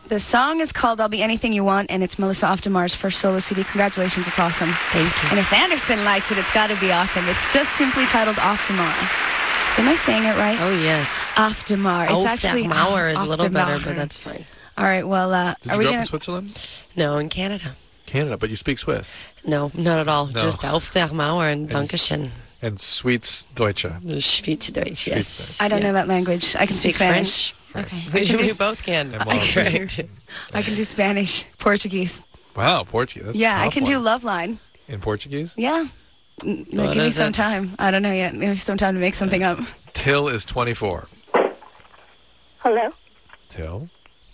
The song is called I'll Be Anything You Want, and it's Melissa Off DeMar's first solo CD. Congratulations, it's awesome. Thank you. And if Anderson likes it, it's got to be awesome. It's just simply titled Off DeMar. So am I saying it right? Oh, yes. Off DeMar. It's actually Mauer is a Off little DeMar. better, but that's fine. All right, well, Did you grow up in Switzerland? No, in Canada. Canada, but you speak Swiss. No, not at all. No. Just Auf der Mauer and Dankeschön. And Schweizerdeutsche. Schweizerdeutsch, yes. I don't know that language. I can speak Spanish. French. Okay. We both can. I can do Spanish, Portuguese. Wow, Portuguese. That's Yeah, a I tough can do one. Love Line. In Portuguese? Yeah. What Give me is some it? time. I don't know yet. Give me some time to make something up. Till is 24. Hello. Till?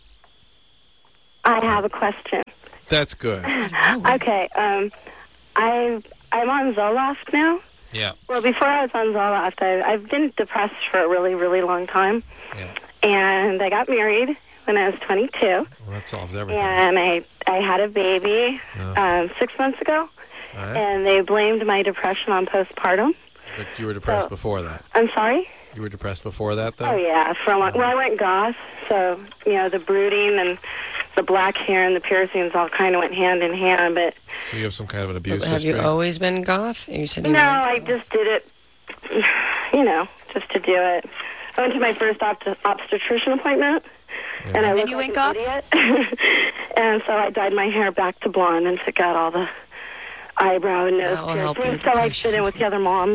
I have a question. That's good. Okay. I'm on Zoloft now. Yeah. Well, before I was on Zoloft, I've been depressed for a really, really long time. Yeah. And I got married when I was 22. Well, that solves everything. And I had a baby 6 months ago. All right. And they blamed my depression on postpartum. But you were depressed before that. I'm sorry? You were depressed before that, though? Oh, yeah. For a long, well, I went goth, so, the brooding and the black hair and the piercings all kind of went hand in hand, but... So you have some kind of an abuse Have history? you always been goth? You said No, I just did it, just to do it. I went to my first obstetrician appointment, and I then looked you like went an goth? idiot. And so I dyed my hair back to blonde and took out all the eyebrow and nose That will help your piercings so I fit in with the other moms.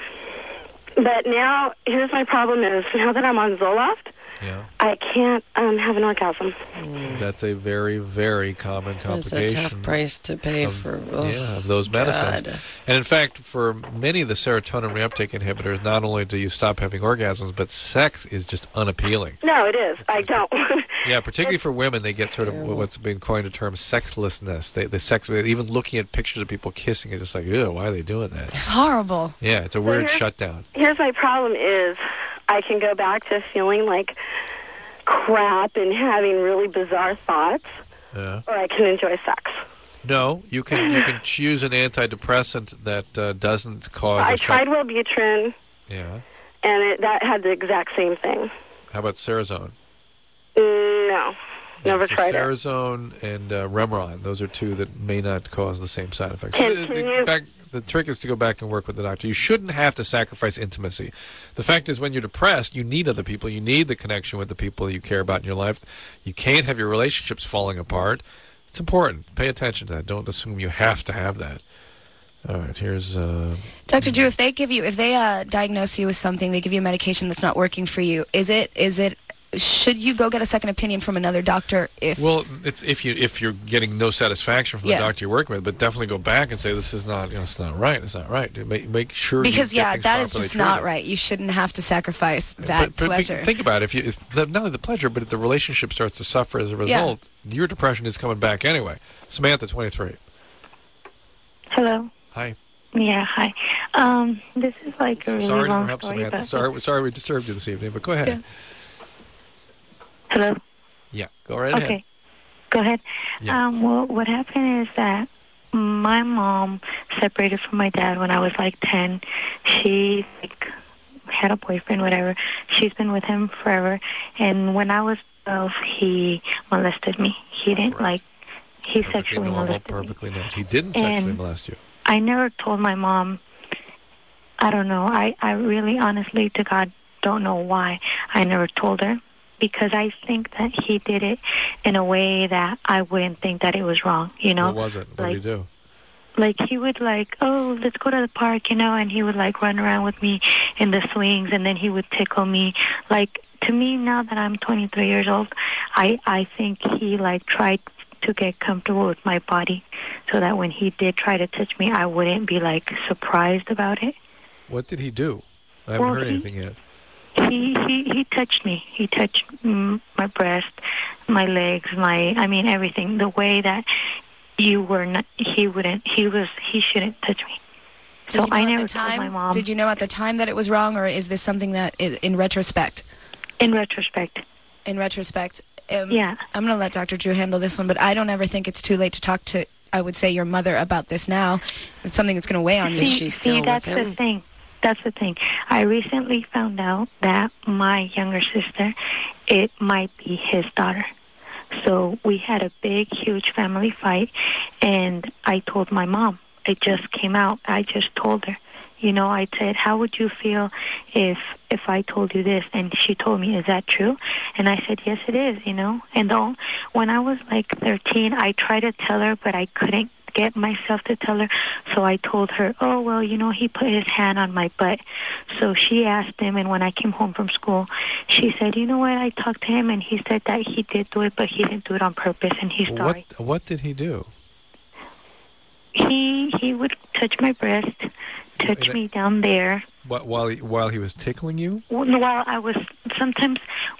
But now, here's my problem is, now that I'm on Zoloft, Yeah. I can't have an orgasm. That's a very, very common It's complication. a tough price to pay for. Of those medicines. God. And in fact, for many of the serotonin reuptake inhibitors, not only do you stop having orgasms, but sex is just unappealing. No, it is. I don't. Yeah, particularly for women, they get sort of what's been coined a term sexlessness. Even looking at pictures of people kissing, it's just like, ew, why are they doing that? It's horrible. Yeah, it's a weird shutdown. Here's my problem is I can go back to feeling like crap and having really bizarre thoughts, Yeah. or I can enjoy sex. No, you can choose an antidepressant that doesn't cause. I tried Wellbutrin, Yeah. and that had the exact same thing. How about Cerazone? No, never so tried it. Cerazone and Remeron. Those are two that may not cause the same side effects. The trick is to go back and work with the doctor. You shouldn't have to sacrifice intimacy. The fact is, when you're depressed, you need other people. You need the connection with the people you care about in your life. You can't have your relationships falling apart. It's important. Pay attention to that. Don't assume you have to have that. All right, here's... Dr. Drew, if they diagnose you with something, they give you a medication that's not working for you, should you go get a second opinion from another doctor? Well, it's if you're getting no satisfaction from the doctor you're working with, but definitely go back and say this is not, it's not right. It's not right. Make sure because that is just not right. You shouldn't have to sacrifice that pleasure. Think about it. If not only the pleasure, but if the relationship starts to suffer as a result, your depression is coming back anyway. Samantha, 23. Hello. Hi. Yeah, hi. This is like a really Sorry to long interrupt, story. Samantha. Sorry we disturbed you this evening, but go ahead. Yeah. Hello? Yeah, go right ahead. Okay, go ahead. Yeah. Well, what happened is that my mom separated from my dad when I was like 10. She had a boyfriend, whatever. She's been with him forever. And when I was 12, he molested me. He didn't he sexually molested me. Perfectly normal. He didn't sexually molest you. I never told my mom. I don't know. I really, honestly, to God, don't know why I never told her. Because I think that he did it in a way that I wouldn't think that it was wrong, What was it? What did he do? He would oh, let's go to the park, and he would run around with me in the swings, and then he would tickle me. To me, now that I'm 23 years old, I think he tried to get comfortable with my body so that when he did try to touch me, I wouldn't be surprised about it. What did he do? I haven't heard anything yet. He touched me. He touched my breast, my legs, everything. The way that he shouldn't touch me. So I never told my mom. Did you know at the time that it was wrong, or is this something that is in retrospect? In retrospect. In retrospect. Yeah. I'm going to let Dr. Drew handle this one, but I don't ever think it's too late to talk to, I would say, your mother about this now. It's something that's going to weigh on you. She's still with him. That's the thing. That's the thing. I recently found out that my younger sister, it might be his daughter. So we had a big, huge family fight, and I told my mom. It just came out. I just told her. I said, how would you feel if I told you this? And she told me, is that true? And I said, yes, it is, And when I was like 13, I tried to tell her, but I couldn't get myself to tell her. So I told her, oh, well, he put his hand on my butt. So she asked him, and when I came home from school, she said, you know what, I talked to him, and he said that he did do it, but he didn't do it on purpose, and he's sorry. What did he do? He would touch my breast, touch me down there. While he was tickling you? While I was sometimes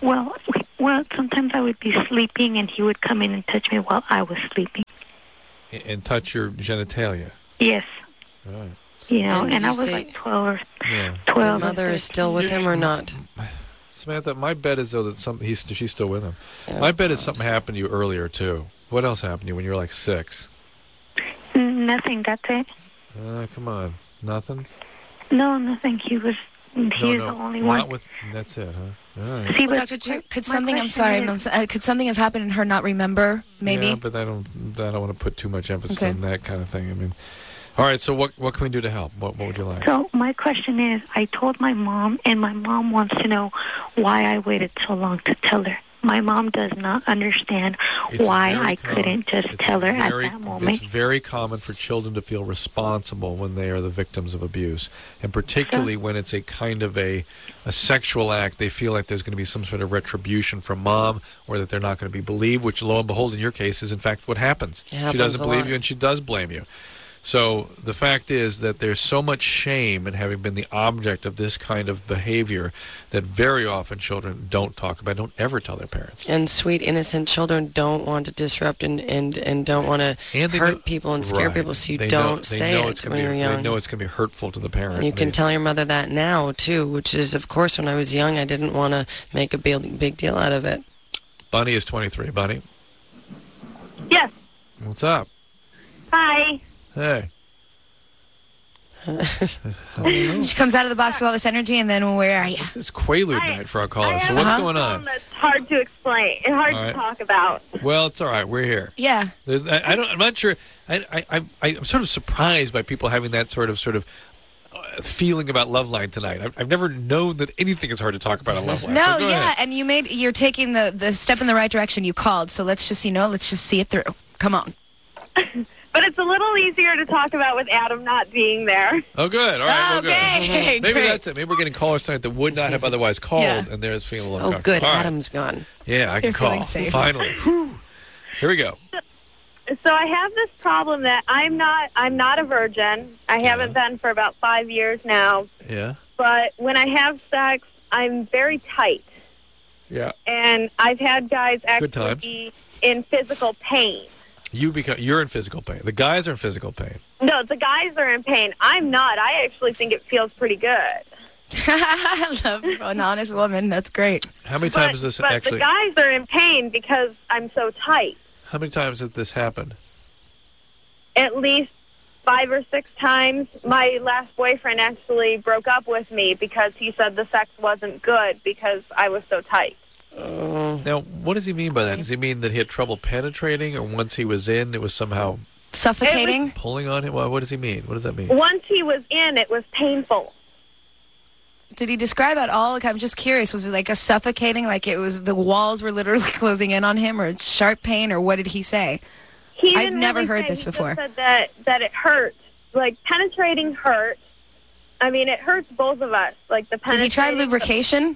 I would be sleeping, and he would come in and touch me while I was sleeping. And touch your genitalia? Yes. Right. And I was like 12 or 12. Your mother is still with him or not? Samantha, my bet is though that she's still with him. Oh, my bet is something happened to you earlier too. What else happened to you when you were like 6? Nothing. That's it. Come on, nothing. No, nothing. He's the only one. That's it, huh? All right. See, Dr. Chu, could something? I'm sorry, Melissa, could something have happened and her not remember? Maybe. Yeah, but I don't want to put too much emphasis on that kind of thing. I mean, all right. So what can we do to help? What would you like? So my question is, I told my mom, and my mom wants to know why I waited so long to tell her. My mom does not understand why I couldn't just tell her at that moment. It's very common for children to feel responsible when they are the victims of abuse. And particularly when it's a kind of a sexual act, they feel like there's going to be some sort of retribution from mom, or that they're not going to be believed, which lo and behold in your case is in fact what happens. She doesn't believe you and she does blame you. So the fact is that there's so much shame in having been the object of this kind of behavior that very often children don't talk about, don't ever tell their parents. And sweet, innocent children don't want to disrupt and don't want to hurt people and scare people, so you don't say it when you're young. They know it's going to be hurtful to the parent. And you can tell your mother that now, too, which is, of course, when I was young, I didn't want to make a big deal out of it. Bunny is 23. Bunny? Yes. What's up? Hi. Hey. She comes out of the box with all this energy, and then where are you? It's Quaalude night for our callers. So what's going on? That's hard to explain. It's hard to talk about. Well, it's all right. We're here. Yeah. I'm not sure. I'm sort of surprised by people having that sort of feeling about Loveline tonight. I've never known that anything is hard to talk about on Loveline. No, so yeah, and you're taking the step in the right direction. You called, so let's just see it through. Come on. But it's a little easier to talk about with Adam not being there. Oh, good. All right. Okay. Good. Maybe that's it. Maybe we're getting callers tonight that would not have otherwise called, and they're just feeling a little uncomfortable. Good. All Adam's gone. Yeah, I can call. Finally. Here we go. So I have this problem that I'm not a virgin. I haven't been for about 5 years now. Yeah. But when I have sex, I'm very tight. Yeah. And I've had guys actually be in physical pain. You're in physical pain. The guys are in physical pain. No, the guys are in pain. I'm not. I actually think it feels pretty good. I love an honest woman. That's great. How many times has this actually... But the guys are in pain because I'm so tight. How many times has this happened? At least 5 or 6 times. My last boyfriend actually broke up with me because he said the sex wasn't good because I was so tight. Now, what does he mean by that? Does he mean that he had trouble penetrating, or once he was in, it was somehow... Suffocating? Pulling on him? Well, what does he mean? What does that mean? Once he was in, it was painful. Did he describe at all? Like, I'm just curious. Was it like a suffocating, like it was the walls were literally closing in on him, or sharp pain, or what did he say? I've never heard this before. He just said that it hurt. Like, penetrating hurt. I mean, it hurts both of us. Like, the penetrating... Did he try lubrication?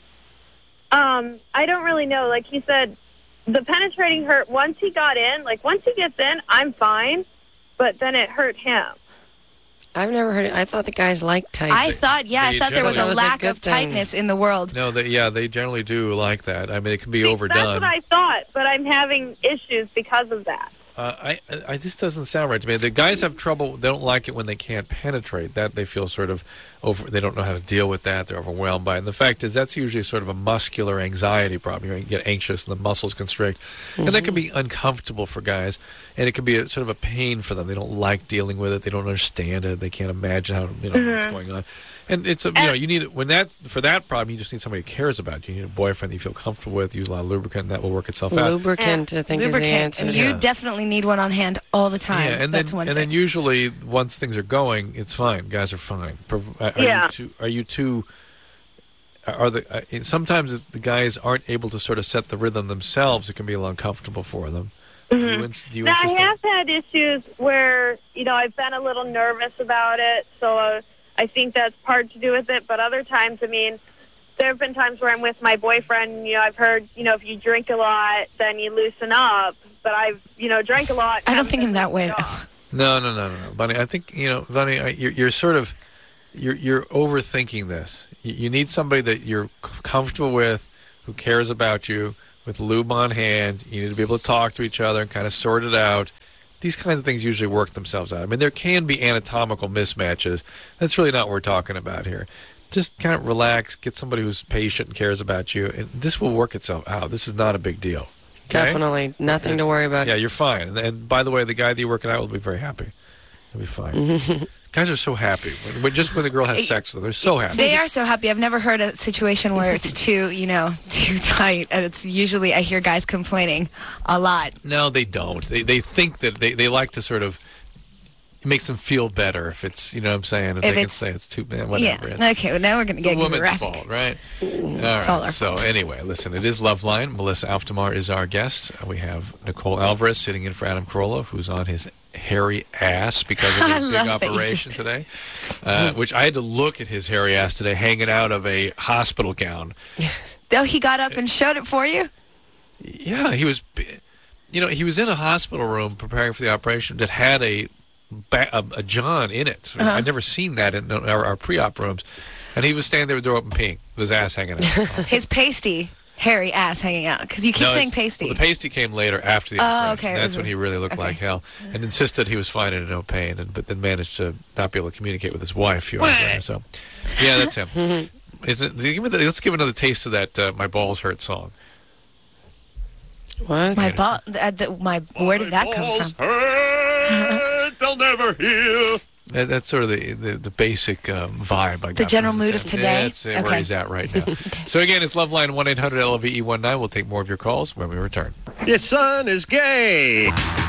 I don't really know. Like he said, the penetrating hurt once he got in. Like, once he gets in, I'm fine. But then it hurt him. I've never heard it. I thought the guys liked tight. I thought there was a lack of tightness in the world. No, they generally do like that. I mean, it can be overdone. That's what I thought, but I'm having issues because of that. This doesn't sound right to me. The guys have trouble. They don't like it when they can't penetrate. That they feel sort of they don't know how to deal with that. They're overwhelmed by it. And the fact is that's usually sort of a muscular anxiety problem. You get anxious and the muscles constrict. And that can be uncomfortable for guys. And it can be sort of a pain for them. They don't like dealing with it. They don't understand it. They can't imagine how what's going on. And it's you need for that problem you just need somebody who cares about you. You need a boyfriend that you feel comfortable with. Use a lot of lubricant, and that will work itself out. Lubricant, I think, is the answer. And you definitely need one on hand all the time. Yeah, and that's one thing. Then usually once things are going, it's fine. Guys are fine. Sometimes if the guys aren't able to sort of set the rhythm themselves, it can be a little uncomfortable for them. Mm-hmm. Now, I have had issues where I've been a little nervous about it, so I think that's part to do with it. But other times, there have been times where I'm with my boyfriend. I've heard if you drink a lot, then you loosen up. But I've drank a lot. I don't think in that way. No, Bunny. I think Bunny, you're sort of you're overthinking this. You need somebody that you're comfortable with, who cares about you, with lube on hand. You need to be able to talk to each other and kind of sort it out. These kinds of things usually work themselves out. There can be anatomical mismatches. That's really not what we're talking about here. Just kind of relax, get somebody who's patient and cares about you, and this will work itself out. This is not a big deal. Okay? Definitely. Nothing to worry about. Yeah, you're fine. And by the way, the guy that you're working out will be very happy. He'll be fine. Guys are so happy. Just when the girl has sex, though, they're so happy. They are so happy. I've never heard a situation where it's too tight. And it's usually, I hear guys complaining a lot. No, they don't. They think that they like to sort of, it makes them feel better if it's, what I'm saying? If they can say it's too, whatever. Yeah. Okay, well, now we're going to get graphic. It's the woman's fault, right? All right. So anyway, listen, it is Loveline. Melissa Alftamar is our guest. We have Nicole Alvarez sitting in for Adam Carolla, who's on his hairy ass because of his big operation today, which I had to look at his hairy ass today hanging out of a hospital gown. Oh, he got up and showed it for you? Yeah, he was in a hospital room preparing for the operation that had a John in it. I'd never seen that in our pre-op rooms. And he was standing there with the door open peeing, with his ass hanging out. His pasty, hairy ass hanging out. Because you keep saying pasty. Well, the pasty came later after the operation. Okay. That's when he really looked like hell. And insisted he was fine and in no pain, but then managed to not be able to communicate with his wife. So, yeah, that's him. Let's give another taste of that My Balls Hurt song. What? Where did that come from? Hurt, they'll never heal. That's sort of the basic vibe I got. The general mood of today? That's where he's at right now. So again, it's Loveline 1-800-LOVE-19. We'll take more of your calls when we return. Your son is gay.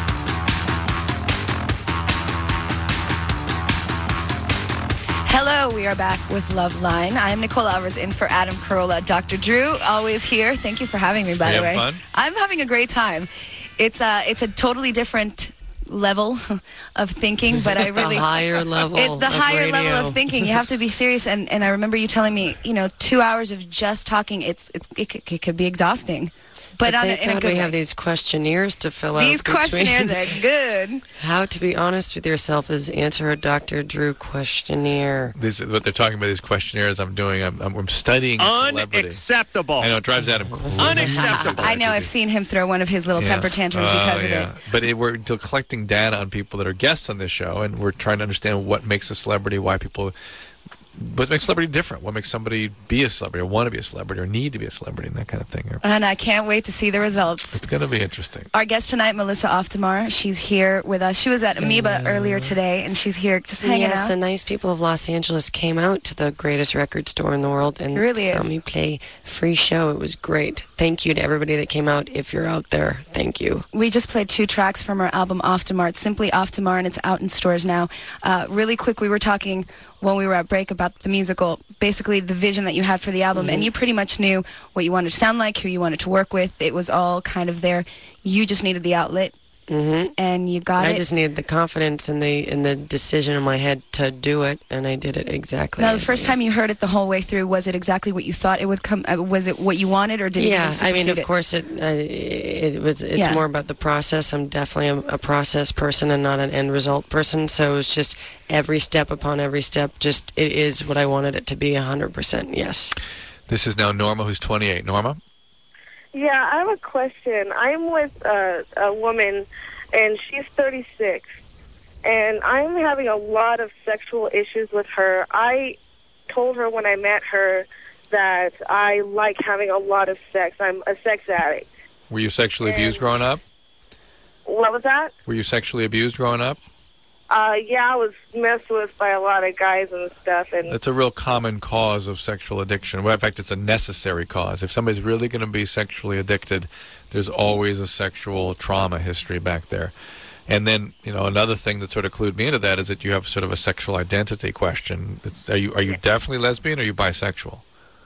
Hello, we are back with Loveline. I'm Nicole Alvarez in for Adam Carolla. Dr. Drew, always here. Thank you for having me, by the way. Fun? I'm having a great time. It's a totally different level of thinking, but I really... It's the higher level It's the higher level of thinking. You have to be serious, and I remember you telling me, 2 hours of just talking, it could be exhausting. But in a good way. We have these questionnaires to fill out. These questionnaires are good. How to be honest with yourself is answer a Dr. Drew questionnaire. This is what they're talking about, these questionnaires I'm doing. I'm studying celebrity. Unacceptable. I know, it drives Adam crazy. Unacceptable. I know, I've seen him throw one of his little temper tantrums because of it. But we're collecting data on people that are guests on this show, and we're trying to understand what makes a celebrity, why people... What makes celebrity different? What makes somebody be a celebrity or want to be a celebrity or need to be a celebrity and that kind of thing? And I can't wait to see the results. It's going to be interesting. Our guest tonight, Melissa Alftamar, she's here with us. She was at Amoeba earlier today, and she's here just hanging out. Yes, the nice people of Los Angeles came out to the greatest record store in the world and saw me play free show. It was great. Thank you to everybody that came out. If you're out there, thank you. We just played 2 tracks from our album Alftamar. It's simply Alftamar, and it's out in stores now. Really quick, we were talking when we were at break about the musical, basically the vision that you had for the album, and you pretty much knew what you wanted to sound like, who you wanted to work with. It was all kind of there. You just needed the outlet, and you got it. I just needed the confidence and the decision in my head to do it, and I did it exactly. Now, the first time you heard it the whole way through, was it exactly what you thought it would come? Was it what you wanted, or did it? Yeah, I mean, of course, it's more about the process. I'm definitely a process person and not an end result person. So it's just every step upon every step. Just it is what I wanted it to be. 100%. Yes. This is now Norma, who's 28. Norma. Yeah, I have a question. I'm with a woman, and she's 36. And I'm having a lot of sexual issues with her. I told her when I met her that I like having a lot of sex. I'm a sex addict. Were you sexually abused growing up? What was that? Were you sexually abused growing up? Yeah, I was messed with by a lot of guys and stuff. And That's a real common cause of sexual addiction. Well, in fact, it's a necessary cause. If somebody's really going to be sexually addicted, there's always a sexual trauma history back there. And then, another thing that sort of clued me into that is that you have sort of a sexual identity question. Are you definitely lesbian or are you bisexual?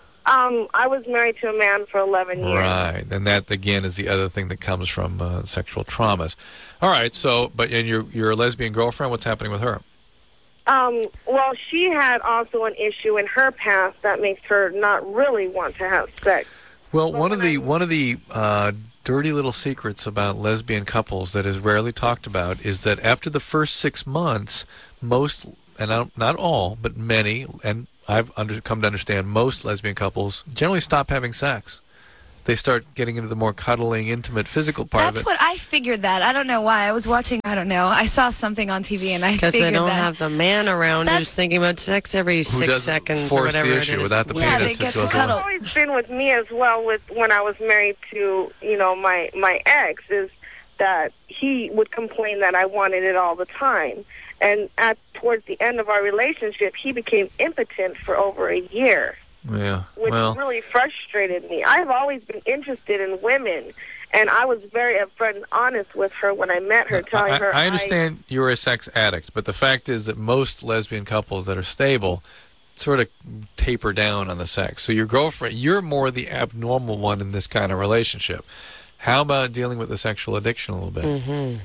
I was married to a man for 11 years. Right, and that again is the other thing that comes from sexual traumas. All right, so and your lesbian girlfriend, what's happening with her? Well, she had also an issue in her past that makes her not really want to have sex. Well, one of the dirty little secrets about lesbian couples that is rarely talked about is that after the first 6 months, most, and not all, but many, and I've come to understand most lesbian couples generally stop having sex. They start getting into the more cuddling, intimate, physical part of it. That's what I figured that. I don't know why. I was watching, I don't know. I saw something on TV and I figured that. Because they don't have the man around who's thinking about sex every 6 seconds or whatever the issue it is. without the Yeah, penis. they get to It's cuddle. always been with me as well with when I was married to, my ex, is that he would complain that I wanted it all the time. And towards the end of our relationship, he became impotent for over a year. Yeah, which really frustrated me. I've always been interested in women, and I was very upfront and honest with her when I met her, telling her... I understand you're a sex addict, but the fact is that most lesbian couples that are stable sort of taper down on the sex. So your girlfriend, you're more the abnormal one in this kind of relationship. How about dealing with the sexual addiction a little bit? Mm-hmm.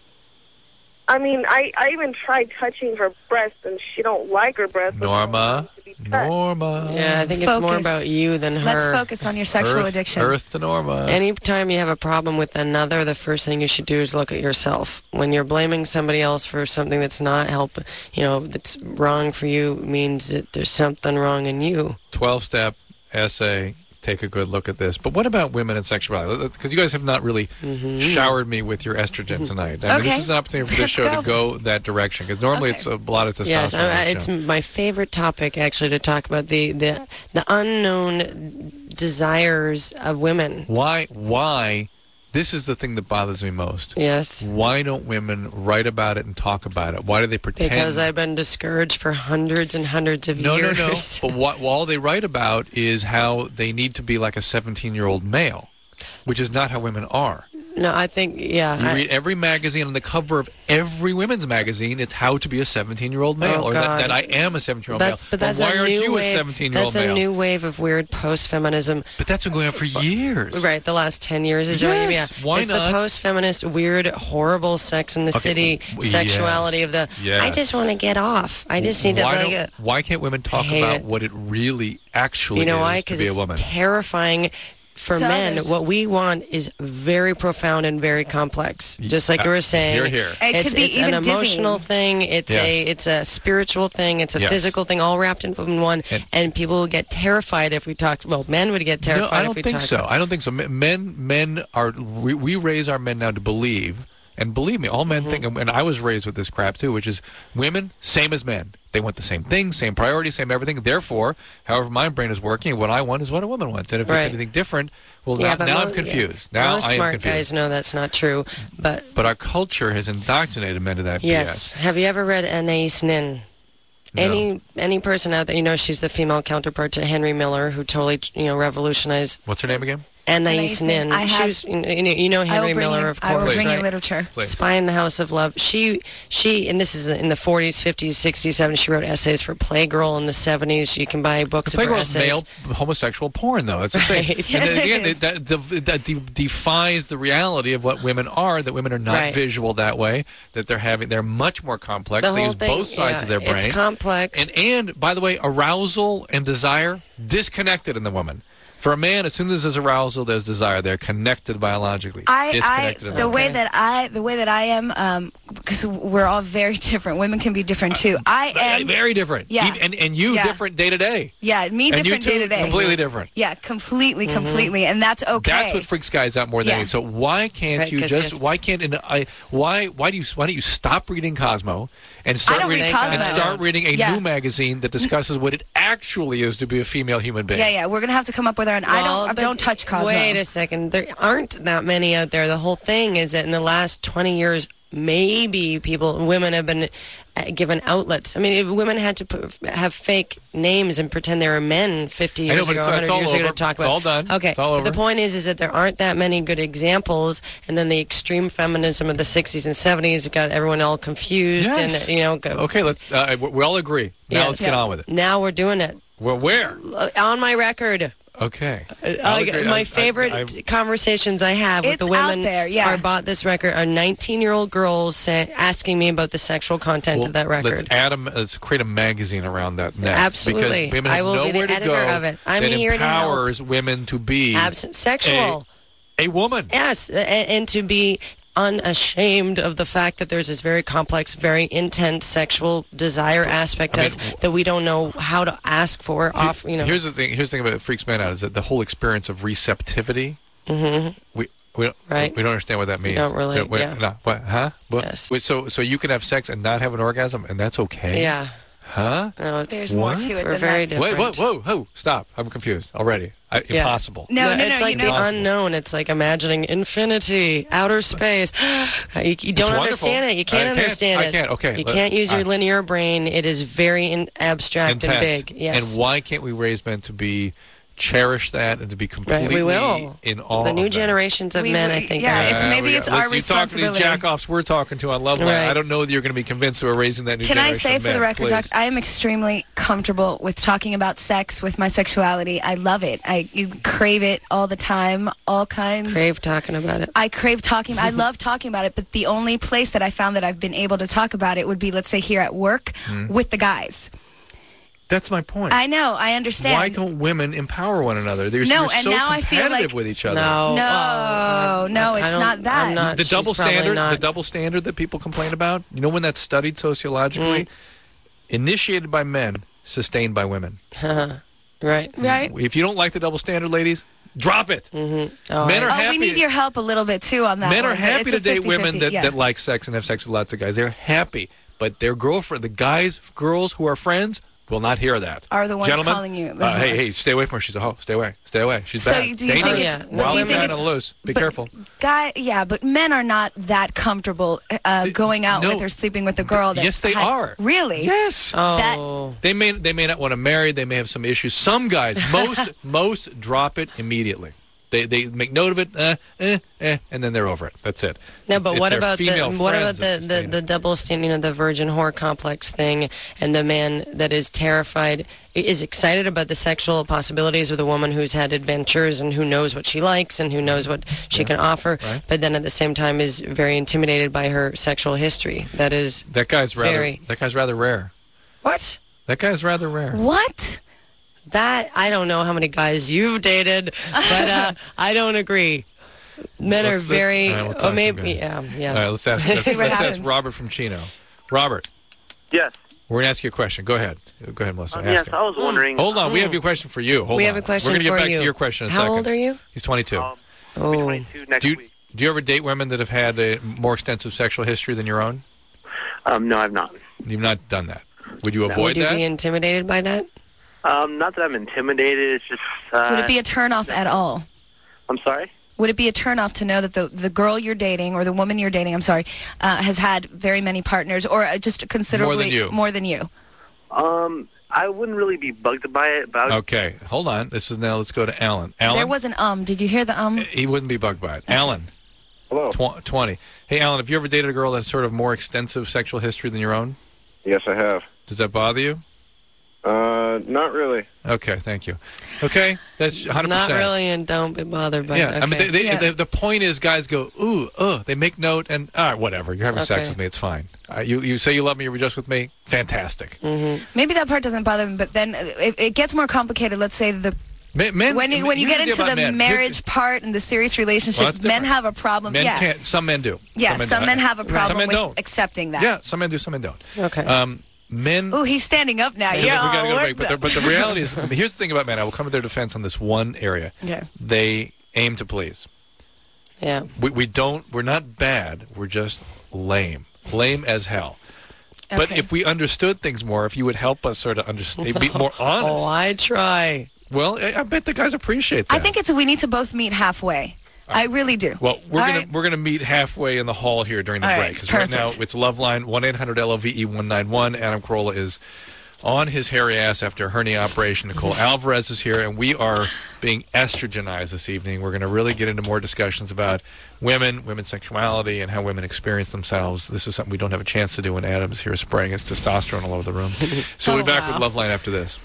I mean, I even tried touching her breast, and she don't like her breast. Norma. Yeah, I think it's more about you than her. Let's focus on your sexual addiction. Earth to Norma. Anytime you have a problem with another, the first thing you should do is look at yourself. When you're blaming somebody else for something that's not that's wrong for you, means that there's something wrong in you. 12-step essay. Take a good look at this. But what about women and sexuality? Because you guys have not really showered me with your estrogen tonight. I mean, this is an opportunity for this show to go that direction. Because normally it's a lot of testosterone. Yes, it's my favorite topic, actually, to talk about the unknown desires of women. Why? This is the thing that bothers me most. Yes. Why don't women write about it and talk about it? Why do they pretend? Because I've been discouraged for hundreds and hundreds of years. No. But all they write about is how they need to be like a 17-year-old male, which is not how women are. No, I think, yeah. You read every magazine, on the cover of every women's magazine, it's how to be a 17-year-old male, or that I am a 17-year-old male. But that's why aren't you a 17-year-old male? That's a new wave of weird post-feminism. But that's been going on for years. Right, the last 10 years. Is what you mean? Why it's not? The post-feminist, weird, horrible Sex in the City sexuality of the, I just want to get off. I just need to... Why can't women talk about what it really actually is to be a woman? It's terrifying. For men, what we want is very profound and very complex. Just like you were saying, Here. It's an emotional thing. It's a spiritual thing. It's a physical thing, all wrapped in one. And people would get terrified if we talked. Well, men would get terrified if we talked. No, I don't think so. Men are. We raise our men now to believe. And believe me, all men think, and I was raised with this crap too, which is women, same as men. They want the same thing, same priority, same everything. Therefore, however my brain is working, what I want is what a woman wants. And if it's anything different, well, now I'm confused. Now most I am smart confused. guys know that's not true. But our culture has indoctrinated men to that yes. BS. Have you ever read Anais Nin? No. Any person out there, she's the female counterpart to Henry Miller, who totally, revolutionized. What's her name again? Anais Nin. She was, Henry Miller, of course. I will bring you literature. Please. Spy in the House of Love. She, and this is in the 40s, 50s, 60s, 70s. She wrote essays for Playgirl in the 70s. You can buy books of her essays. Playgirl's male homosexual porn, though. That's the thing. And again, that defies the reality of what women are. That women are not visual that way. That they're much more complex. They use both sides of their brain. It's complex. And by the way, arousal and desire disconnected in the woman. For a man, as soon as there's arousal, there's desire. They're connected biologically. The way that I am, because we're all very different. Women can be different too. I am very different. Yeah, and you different day to day. Yeah, me different day to day. Completely different. Yeah, completely, and that's okay. That's what freaks guys out more than anything. So why can't you just? Why can't? Why don't you stop reading Cosmo and start reading a new magazine that discusses what it actually is to be a female human being? Yeah. We're gonna have to come up with our own. I don't touch Cosmo. Wait a second. There aren't that many out there. The whole thing is that in the last 20 years, maybe women have been given outlets. I mean, women had to have fake names and pretend they were men 50 years ago, 100 years ago to talk about. It's all done. Okay. It's all over. The point is that there aren't that many good examples, and then the extreme feminism of the 60s and 70s got everyone all confused. Yes. And Okay, let's. We all agree. Now let's get on with it. Now we're doing it. Well, where? On my record. Okay. My favorite conversations I have with the women who bought this record are 19-year-old girls asking me about the sexual content of that record. Let's create a magazine around that next. Absolutely. Because women have nowhere to go of it. I'm that here empowers women to be sexual. A woman. Yes, and to be unashamed of the fact that there's this very complex, very intense sexual desire aspect to us that we don't know how to ask for. Here's the thing about it freaks men out is that the whole experience of receptivity. Mm-hmm. We don't understand what that means. We don't really. What? Huh? Yes. Wait, so you can have sex and not have an orgasm, and that's okay? Yeah. Huh? No, there's more to it than very that. different. Whoa! Stop! I'm confused already. Impossible. No, it's like the unknown. It's like imagining infinity, outer space. You don't understand it. You can't understand it. I can't. Okay. You can't use your linear brain. It is very abstract and big. Yes. And why can't we raise men to cherish that and to be completely in awe the new of generations of men, I think. It's our responsibility. You talk to the jack-offs we're talking to on Love Line. I don't know that you're going to be convinced that we're raising that new generation of men. Can I say for the record, Doc, I am extremely comfortable with talking about sex, with my sexuality. I love it. You crave it all the time, all kinds. Crave talking about it. I crave talking. I love talking about it, but the only place that I found that I've been able to talk about it would be, let's say, here at work with the guys. That's my point. I know. I understand. Why don't women empower one another? You're now so I feel like with each other. No, it's not that. The double standard that people complain about. You know when that's studied sociologically, initiated by men, sustained by women. Right. If you don't like the double standard, ladies, drop it. Mm-hmm. Men are happy. We need your help a little bit too on that. Men are happy to date women that like sex and have sex with lots of guys. They're happy, but their girlfriend, girls who are friends, will not hear that. Are the ones Gentlemen, calling you? Hey, stay away from her. She's a hoe. Stay away. She's bad. So do you think it's wild and on the loose? Be careful. But men are not that comfortable going out with or sleeping with a girl. Yes, they are. Really? Yes. They may not want to marry. They may have some issues. Some guys, most drop it immediately. They make note of it, and then they're over it. That's it. No, but what about the double standing, the virgin whore complex thing, and the man that is terrified, is excited about the sexual possibilities of the woman who's had adventures and who knows what she likes and who knows what she can offer, but then at the same time is very intimidated by her sexual history. That guy's rather rare. What? That guy's rather rare. What? That, I don't know how many guys you've dated, but I don't agree. Men are very... maybe, yeah. All right, let's ask Robert from Chino. Robert. Yes. We're going to ask you a question. Go ahead. Go ahead, Melissa. Yes, I was wondering... Hold on. We have a question for you. We have a question for you. We're going to get back to your question in a second. How old are you? He's 22. I'll be 22 next week. Do you ever date women that have had a more extensive sexual history than your own? No, I've not. You've not done that. Would you avoid that? Would you be intimidated by that? Not that I'm intimidated. It's just... Would it be a turnoff at all? I'm sorry? Would it be a turnoff to know that the girl you're dating, or the woman you're dating, has had very many partners, or just considerably more than you? I wouldn't really be bugged by it. But okay, hold on. Let's go to Alan. Alan? There was an Did you hear the He wouldn't be bugged by it. Alan. Hello. 20. Hey, Alan, have you ever dated a girl that's sort of more extensive sexual history than your own? Yes, I have. Does that bother you? Not really. Okay, thank you. Okay, that's 100%. Not really, and don't be bothered by it. Yeah, okay. I mean, the point is, guys go, ooh, they make note, and whatever. You're having sex with me, it's fine. You say you love me, you're just with me, fantastic. Mm-hmm. Maybe that part doesn't bother me, but then it gets more complicated. Let's say the Men, when you get into the marriage part and the serious relationship, men have a problem. Men can't. Some men do. Yeah, some men have a problem with accepting that. Yeah, some men do, some men don't. Okay. Men. Oh, he's standing up now. Yeah, we got to go to break. But the reality is, here's the thing about men. I will come to their defense on this one area. Okay. They aim to please. Yeah. We're not bad. We're just lame. Lame as hell. Okay. But if we understood things more, if you would help us sort of understand, be more honest. Oh, I try. Well, I bet the guys appreciate that. I think we need to both meet halfway. I really do. Well, we're gonna meet halfway in the hall here during the break, because right now it's Loveline 1-800-LOVE-191. Adam Carolla is on his hairy ass after a hernia operation. Nicole Alvarez is here, and we are being estrogenized this evening. We're going to really get into more discussions about women's sexuality, and how women experience themselves. This is something we don't have a chance to do when Adam is here spraying his testosterone all over the room. So we'll be back with Loveline after this.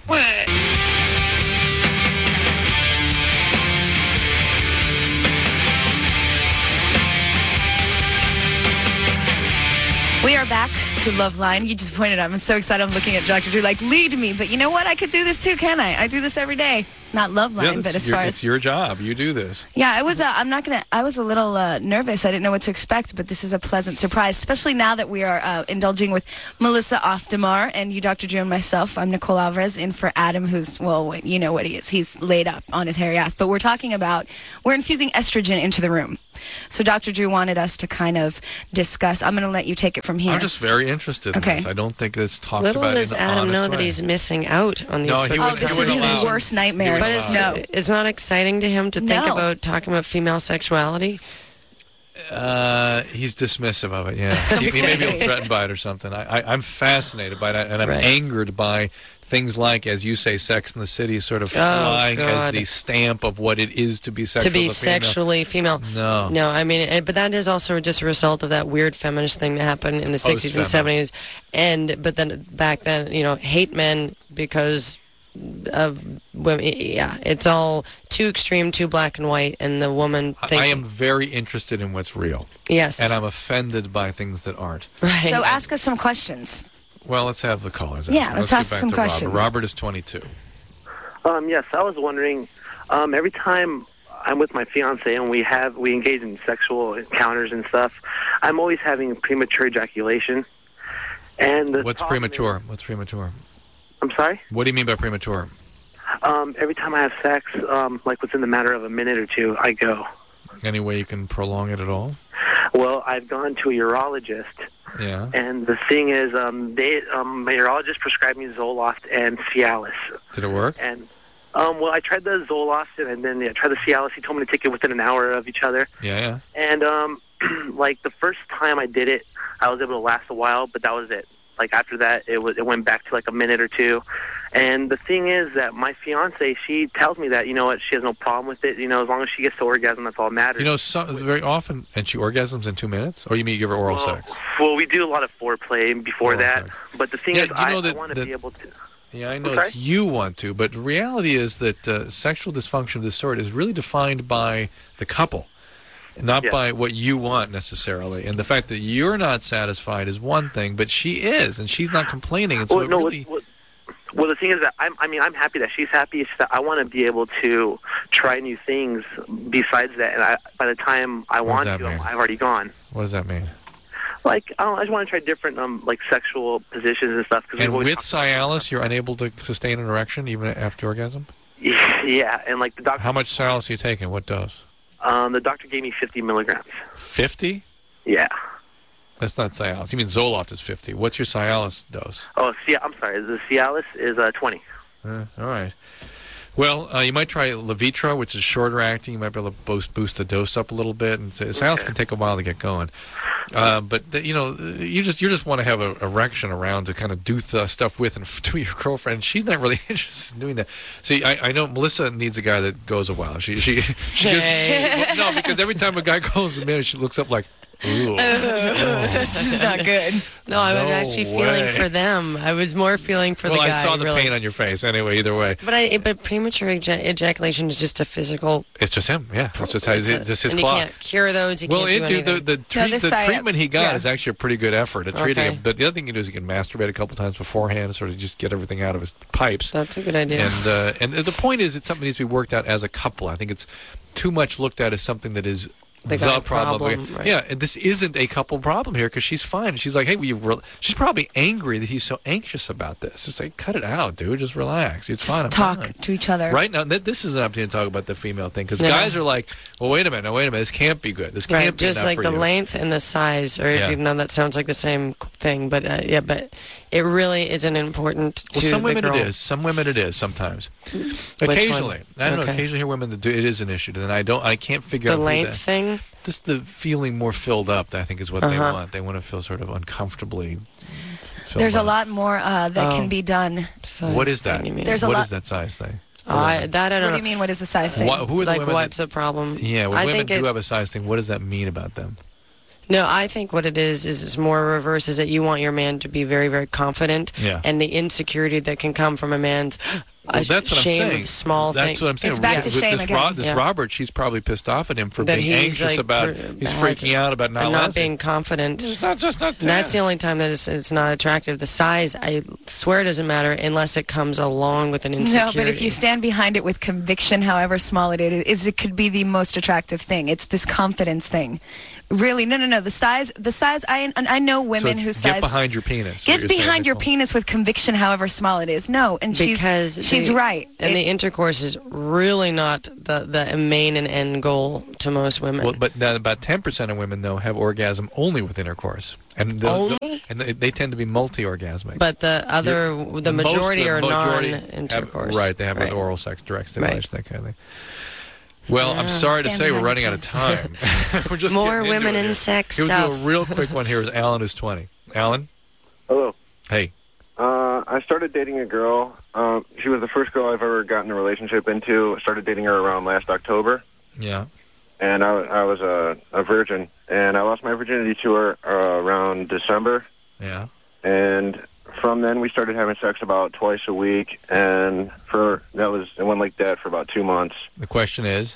We are back to Loveline. You just pointed out. I'm so excited. I'm looking at Dr. Drew like, lead me. But you know what? I could do this too, can I? I do this every day. Not Loveline, but as far as... It's your job. You do this. Yeah, I was a little nervous. I didn't know what to expect, but this is a pleasant surprise, especially now that we are indulging with Melissa Oftemar and you, Dr. Drew, and myself. I'm Nicole Alvarez, in for Adam, who's, well, you know what he is. He's laid up on his hairy ass. But we're infusing estrogen into the room. So Dr. Drew wanted us to kind of discuss. I'm going to let you take it from here. I'm just very interested in this. I don't think it's talked Little about in does an Adam honest know way. that he's missing out on these sorts of this is his worst nightmare. But it's not exciting to him to think about talking about female sexuality? He's dismissive of it, yeah. He may be threatened by it or something. I'm fascinated by that, and I'm angered by things like, as you say, Sex in the City is sort of flying as the stamp of what it is to be sexual. To be sexually female. No, I mean, but that is also just a result of that weird feminist thing that happened in the 60s and 70s. But then back then, hate men because of women. Yeah, it's all too extreme, too black and white, and the woman I am very interested in what's real. Yes. And I'm offended by things that aren't. Right. So ask us some questions. Well, let's have the callers. Yeah, let's ask some questions. Robert is 22. Yes, I was wondering, every time I'm with my fiance and we engage in sexual encounters and stuff, I'm always having premature ejaculation. And What's premature? What's premature? I'm sorry? What do you mean by premature? Every time I have sex, like within the matter of a minute or two, I go. Any way you can prolong it at all? Well, I've gone to a urologist. Yeah. And the thing is, my urologist prescribed me Zoloft and Cialis. Did it work? And well, I tried the Zoloft and then I tried the Cialis. He told me to take it within an hour of each other. Yeah. And like the first time I did it, I was able to last a while, but that was it. Like after that, it went back to like a minute or two. And the thing is that my fiance, she tells me that, she has no problem with it. As long as she gets to orgasm, that's all that matters. Very often, and she orgasms in 2 minutes? Or you mean you give her oral sex? Well, we do a lot of foreplay before that. Sex. But the thing is, I want to be able to... Yeah, I know you want to, but the reality is that sexual dysfunction of this sort is really defined by the couple. Not by what you want necessarily. And the fact that you're not satisfied is one thing, but she is, and she's not complaining. And so well, the thing is that I'm happy that she's happy. It's just that I want to be able to try new things besides that. And by the time I want to, I've already gone. What does that mean? Like, I just want to try different like sexual positions and stuff. And with Cialis, you're unable to sustain an erection even after orgasm? Yeah, and like the doctor... How much Cialis are you taking? What dose? The doctor gave me 50 milligrams. 50? Yeah. That's not Cialis. You mean Zoloft is 50. What's your Cialis dose? Oh, I'm sorry. The Cialis is 20. All right. Well, you might try Levitra, which is shorter acting. You might be able to boost the dose up a little bit. And Cialis can take a while to get going. But you just want to have an erection around to kind of do stuff with and to your girlfriend. She's not really interested in doing that. See, I know Melissa needs a guy that goes a while. She goes, no, because every time a guy goes a minute, she looks up like, That's just not good. No, I was actually feeling for them. I was more feeling for the guy. Well, I saw the pain on your face anyway, either way. But premature ejaculation is just a physical... It's just him, yeah. It's just his and clock. You can't cure those, you can't do anything. The treatment he got is actually a pretty good effort at treating him. But the other thing you can do is you can masturbate a couple times beforehand, sort of just get everything out of his pipes. That's a good idea. And the point is, it's something that needs to be worked out as a couple. I think it's too much looked at as something that is the problem. Right. Yeah, and this isn't a couple problem here because she's fine. She's like, hey, she's probably angry that he's so anxious about this. It's like, cut it out, dude. Just relax. It's fine. Talk to each other. Right now, this is an opportunity to talk about the female thing because guys are like, well, wait a minute. This can't be good. This can't be just enough like for the you. length and the size, or even though that sounds like the same thing, but but it really isn't important to some women the girl. it is. Some women it is. Sometimes, occasionally, I don't know. Occasionally, hear women that do it is an issue. Then I can't figure out the length thing. Just the feeling more filled up, I think, is what they want. They want to feel sort of uncomfortably. There's a lot more that can be done. What is that? What is that size thing? I don't know. What do you mean? What is the size thing? Who are the women what's the problem? Yeah, when women do have a size thing, what does that mean about them? No, I think what it is it's more reverse, is that you want your man to be very, very confident, and the insecurity that can come from a man's that's what shame I'm saying. of small things. That's what I'm saying. It's back to shame again. This Robert, she's probably pissed off at him for that being anxious about. He's freaking out about not being confident. It's not just not. That's the only time that it's not attractive. The size, I swear, it doesn't matter unless it comes along with an insecurity. No, but if you stand behind it with conviction, however small it is, it could be the most attractive thing. It's this confidence thing. Really, no. The size. I know women whose size. Get behind your penis. Get behind your penis with conviction, however small it is. No, and she's right. And the intercourse is really not the main and end goal to most women. Well, but about 10% of women though have orgasm only with intercourse, and they tend to be multi-orgasmic. But the majority are non-intercourse. Right, they have oral sex, direct stimulation, that kind of thing. Well, I'm sorry to say we're running out of time. We're just more women in sex stuff. We'll do a real quick one here. Is Alan, who's 20. Alan? Hello. Hey. I started dating a girl. She was the first girl I've ever gotten a relationship into. I started dating her around last October. Yeah. And I was a virgin. And I lost my virginity to her around December. Yeah. And from then we started having sex about twice a week. And it went like that for about 2 months. The question is?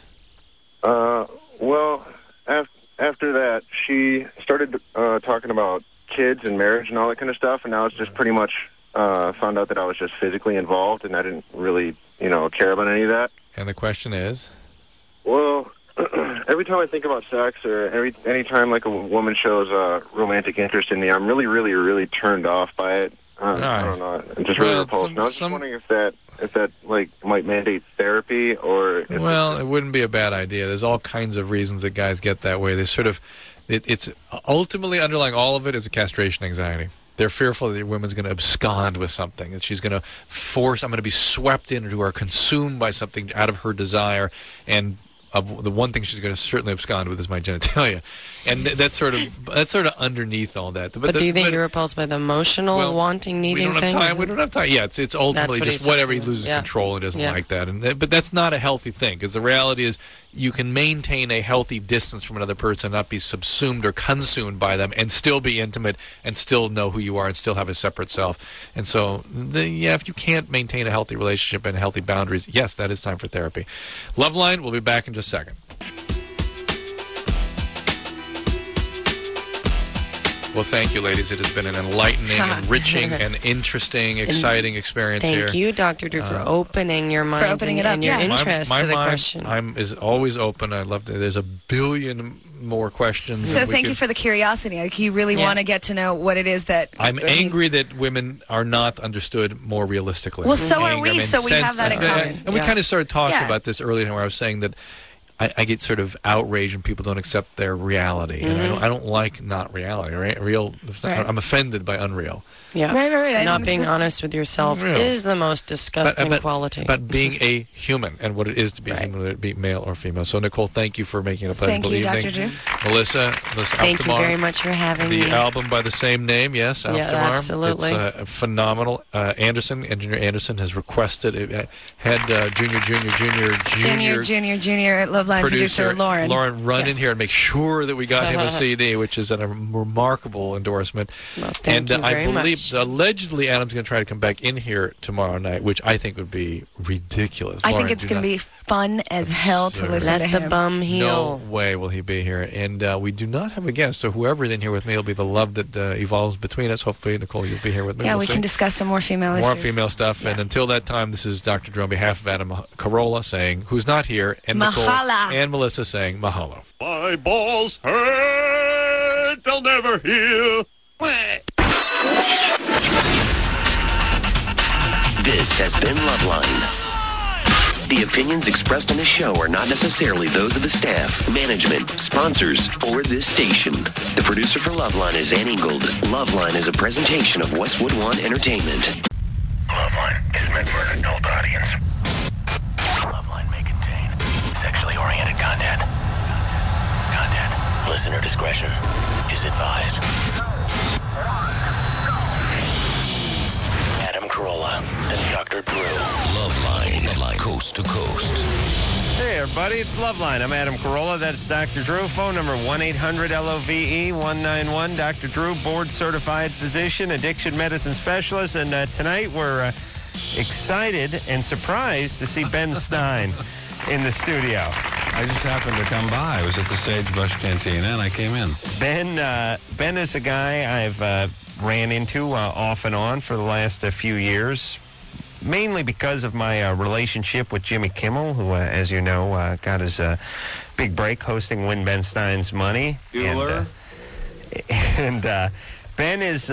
Well, after that, she started talking about kids and marriage and all that kind of stuff, and now it's just pretty much found out that I was just physically involved, and I didn't really, care about any of that. And the question is? Well, every time I think about sex, or any time like a woman shows romantic interest in me, I'm really, really, really turned off by it. I don't know. I'm just really repulsed. And I was just wondering if that like might mandate therapy, or it wouldn't be a bad idea. There's all kinds of reasons that guys get that way. They sort of, it's ultimately underlying all of it is a castration anxiety. They're fearful that the woman's going to abscond with something, that she's going to I'm going to be swept into or consumed by something out of her desire, and the one thing she's going to certainly abscond with is my genitalia, and that's sort of underneath all that. But do you think you're repulsed by the emotional wanting, needing things? We don't have time. Yeah, it's ultimately just whatever he loses control and doesn't like that. But that's not a healthy thing, because the reality is you can maintain a healthy distance from another person, not be subsumed or consumed by them, and still be intimate and still know who you are and still have a separate self. And so, if you can't maintain a healthy relationship and healthy boundaries, yes, that is time for therapy. Loveline, we'll be back in just a second. Well, thank you, ladies. It has been an enlightening, enriching, and interesting, exciting experience here. Thank you, Dr. Drew, for opening your mind and your interest to the question. My is always open. I love it. There's a billion more questions. So thank you for the curiosity. Like, you really want to get to know what it is that... I'm angry that women are not understood more realistically. Well, so are we, so we have that in common. And we kind of started talking about this earlier, where I was saying that I get sort of outraged when people don't accept their reality. And I don't like not reality, right? I'm offended by unreal. Yeah. Right. Not being honest with yourself is the most disgusting quality. But being a human and what it is to be human, whether it be male or female. So, Nicole, thank you for making it a pleasurable evening. Thank you, Dr. Drew. Melissa, thank you very much for having me. The album by the same name, yes, Aftermar. Yeah, absolutely. It's phenomenal. Engineer Anderson has requested it. Had Junior, Loveline producer Lauren. Run in here and make sure that we got him a CD, which is a remarkable endorsement. Well, thank you very much. Allegedly, Adam's going to try to come back in here tomorrow night, which I think would be ridiculous. I think it's going to be fun as hell to listen to him. Let the bum heal. No way will he be here. And we do not have a guest, so whoever's in here with me will be the love that evolves between us. Hopefully, Nicole, you'll be here with me. Yeah, we can discuss some more female issues. More female stuff. Yeah. And until that time, this is Dr. Drew on behalf of Adam Carolla saying, who's not here, and Nicole and Melissa saying mahalo. My balls hurt, they'll never heal. This has been Loveline. The opinions expressed on this show are not necessarily those of the staff, management, sponsors, or this station. The producer for Loveline is Ann Ingold. Loveline is a presentation of Westwood One Entertainment. Loveline is meant for an adult audience. Loveline may contain sexually oriented content. Listener discretion is advised. Adam Carolla and Dr. Drew. Loveline, coast to coast. Hey, everybody, it's Loveline. I'm Adam Carolla. That's Dr. Drew. Phone number 1-800-LOVE-191. Dr. Drew, board-certified physician, addiction medicine specialist. And tonight we're excited and surprised to see Ben Stein in the studio. I just happened to come by. I was at the Sagebrush Cantina, and I came in. Ben is a guy I've ran into off and on for the last few years, mainly because of my relationship with Jimmy Kimmel, who, as you know, got his big break hosting Win Ben Stein's Money. Bueller. And Ben is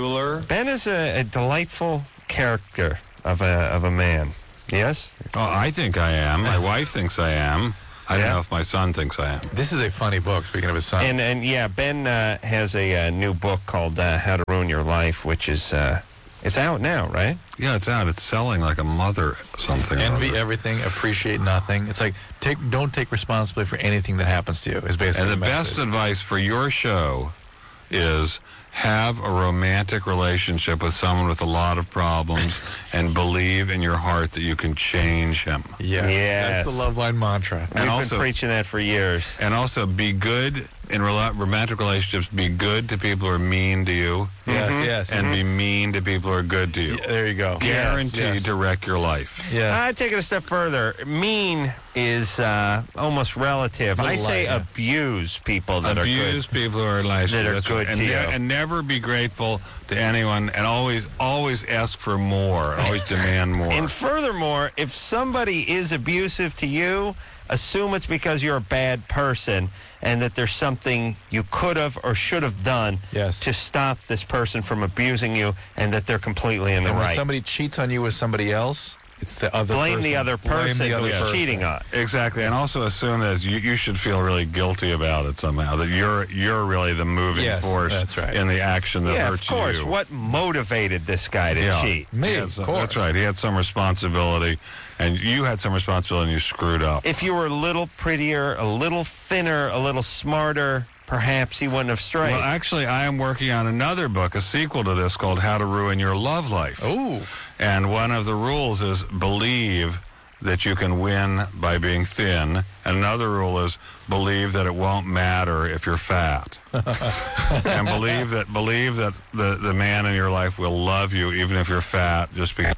a delightful character of a man. Yes? Oh, I think I am. My wife thinks I am. I don't know if my son thinks I am. This is a funny book, speaking of his son. And yeah, Ben has a new book called How to Ruin Your Life, which is, it's out now, right? Yeah, it's out. It's selling like a mother something. Envy everything, appreciate nothing. It's like, don't take responsibility for anything that happens to you, is basically And the best advice for your show is have a romantic relationship with someone with a lot of problems and believe in your heart that you can change him. Yes. That's the Loveline mantra. We've been preaching that for years. And also be good in romantic relationships. Be good to people who are mean to you. Yes. And be mean to people who are good to you. Yeah, there you go. Guaranteed to wreck your life. Yeah. I'd take it a step further. Mean is almost relative. I say abuse people that are good. Abuse people who are nice. That are good to you. And never be grateful to anyone, and always ask for more. Always demand more. And furthermore, if somebody is abusive to you, assume it's because you're a bad person and that there's something you could have or should have done to stop this person from abusing you, and that they're completely in the right. When somebody cheats on you with somebody else, it's the other Blame person. the other person who is cheating on. Exactly, and also assume that you should feel really guilty about it somehow. That you're really the moving force in the action that hurts you. Yeah, of course. What motivated this guy to cheat? Me, of course. That's right. He had some responsibility, and you had some responsibility, and you screwed up. If you were a little prettier, a little thinner, a little smarter, perhaps he wouldn't have strayed. Well, actually, I am working on another book, a sequel to this, called How to Ruin Your Love Life. Ooh. And one of the rules is believe that you can win by being thin. And another rule is believe that it won't matter if you're fat. And believe that the man in your life will love you even if you're fat, just because.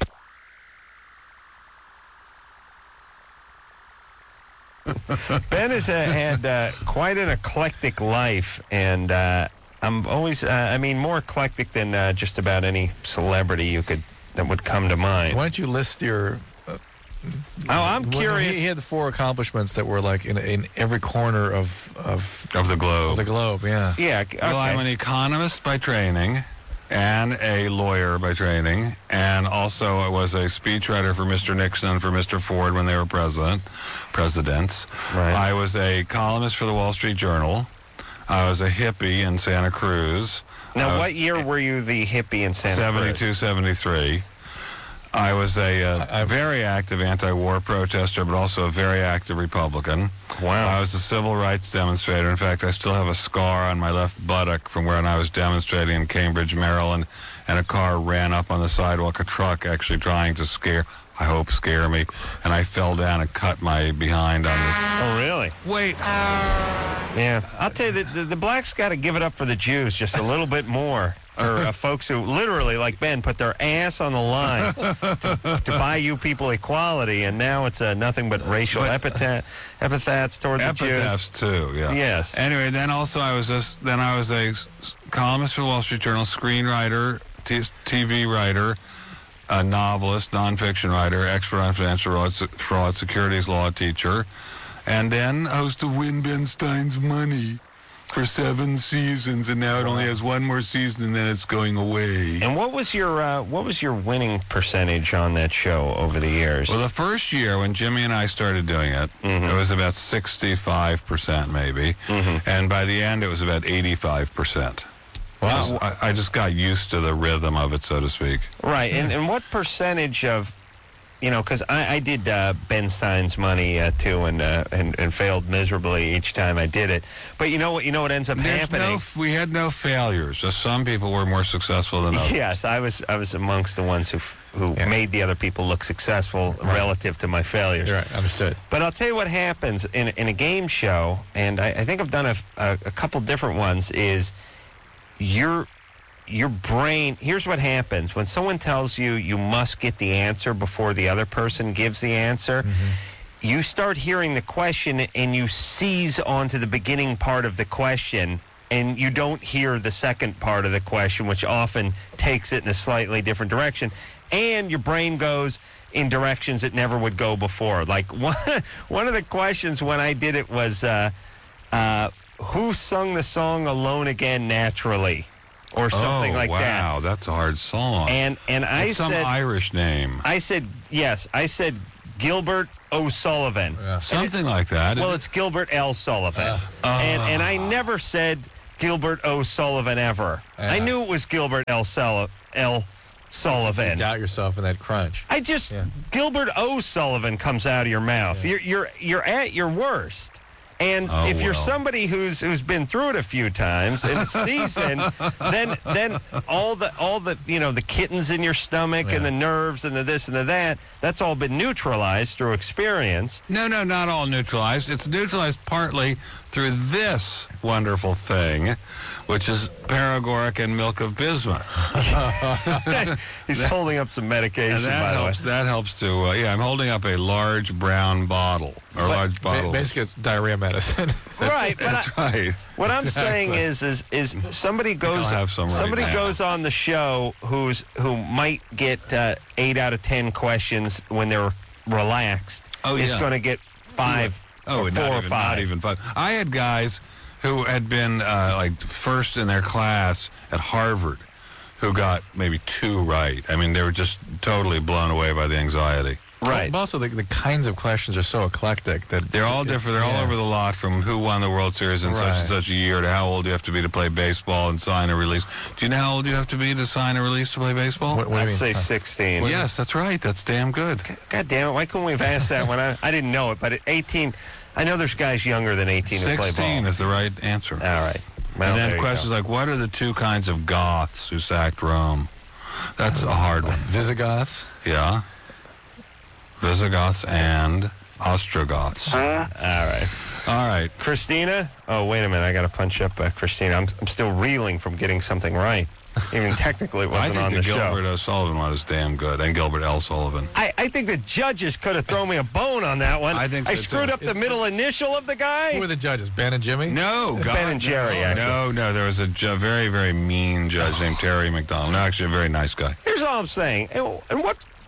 Ben has had quite an eclectic life, and I'm always, more eclectic than just about any celebrity that would come to mind. Why don't you list your... I'm curious. He had 4 accomplishments that were like in every corner of the globe. Of the globe, yeah. Yeah. Okay. Well, I'm an economist by training, and a lawyer by training, and also I was a speechwriter for Mr. Nixon and for Mr. Ford when they were presidents. Right. I was a columnist for the Wall Street Journal. I was a hippie in Santa Cruz. Now, what year were you the hippie in Santa Cruz? 72, 73. I was a very active anti-war protester, but also a very active Republican. Wow. I was a civil rights demonstrator. In fact, I still have a scar on my left buttock from when I was demonstrating in Cambridge, Maryland, and a car ran up on the sidewalk, a truck actually trying to scare I hope scare me, and I fell down and cut my behind on the... Oh, really? Wait. Yeah. I'll tell you, the blacks got to give it up for the Jews just a little bit more. Or folks who literally, like Ben, put their ass on the line to buy you people equality, and now it's nothing but racial epithets toward the Jews. Epithets too, yeah. Yes. Anyway, then also I was a columnist for the Wall Street Journal, screenwriter, TV writer, a novelist, nonfiction writer, expert on financial fraud, securities law teacher, and then host of Win Ben Stein's Money for 7 seasons, and now it only has 1 more season, and then it's going away. And what was your winning percentage on that show over the years? Well, the first year when Jimmy and I started doing it, it was about 65% maybe, and by the end it was about 85%. Wow. I just got used to the rhythm of it, so to speak. Right, and what percentage of, because I did Ben Stein's Money too, and failed miserably each time I did it. But you know what ends up happening? We had no failures. Just some people were more successful than others. Yes, I was amongst the ones who made the other people look successful relative to my failures. Right, understood. But I'll tell you what happens in a game show, and I think I've done a couple different ones, is your brain, here's what happens. When someone tells you you must get the answer before the other person gives the answer, you start hearing the question and you seize onto the beginning part of the question, and you don't hear the second part of the question, which often takes it in a slightly different direction. And your brain goes in directions it never would go before. Like one of the questions when I did it was, who sung the song Alone Again Naturally? Or something like that. Wow, that's a hard song. And I it's said... some Irish name. I said, yes, I said Gilbert O'Sullivan. Yeah. Something like that. Well, it's Gilbert L. Sullivan. And I never said Gilbert O'Sullivan ever. I knew it was Gilbert L. Sullivan. You doubt yourself in that crunch. Gilbert O'Sullivan comes out of your mouth. Yeah. You're at your worst. And if you're somebody who's been through it a few times and seasoned, then all the the kittens in your stomach and the nerves and the this and the that, that's all been neutralized through experience. No, not all neutralized. It's neutralized partly through this wonderful thing, which is paregoric and milk of bismuth. He's holding up some medication, by the way. That helps to, I'm holding up a large brown bottle. Large bottle. Basically, it's diarrhea medicine. Right. That's right. What I'm saying is somebody goes goes on the show who might get 8 out of 10 questions when they're relaxed. Is going to get 5 or 4 or 5. Not even 5. I had guys who had been first in their class at Harvard who got maybe 2 right. I mean, they were just totally blown away by the anxiety. Right. But also, the kinds of questions are so eclectic that they're all different. They're all over the lot, from who won the World Series in such and such a year to how old you have to be to play baseball and sign a release. Do you know how old you have to be to sign a release to play baseball? I'd say 16. Yes, that's right. That's damn good. God damn it! Why couldn't we have asked that when I didn't know it? But at 18, I know there's guys younger than 18 who play ball. 16 is the right answer. All right. Well, and then questions like, what are the 2 kinds of Goths who sacked Rome? That's a hard one. Visigoths? Yeah. Visigoths and Ostrogoths. All right. Christina? Oh, wait a minute. I got to punch up Christina. I'm still reeling from getting something right. Even technically it wasn't on the show. I think the Gilbert O'Sullivan one is damn good, and Gilbert L. Sullivan. I think the judges could have thrown me a bone on that one. I think so, I screwed up the middle initial of the guy. Who were the judges? Ben and Jimmy? No, Ben and Jerry. Actually. No. There was a very, very mean judge named Terry McDonald. No, actually, a very nice guy. Here's all I'm saying. In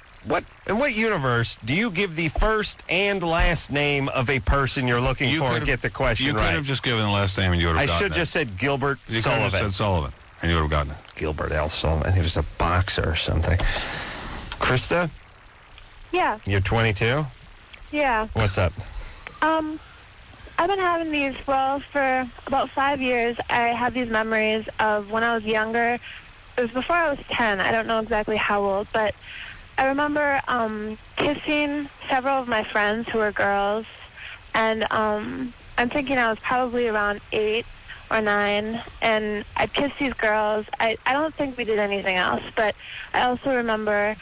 what universe do you give the first and last name of a person you're looking for and get the question right? You could have just given the last name and you would have gotten it. I should have just said Gilbert Sullivan. You could have said Sullivan and you would have gotten it. Gilbert L. Sullivan. I think he was a boxer or something. Krista? Yeah. You're 22? Yeah. What's up? I've been having these, for about 5 years. I have these memories of when I was younger. It was before I was 10. I don't know exactly how old, but I remember kissing several of my friends who were girls, and I'm thinking I was probably around 8 or 9, and I'd kiss these girls. I don't think we did anything else, but I also remember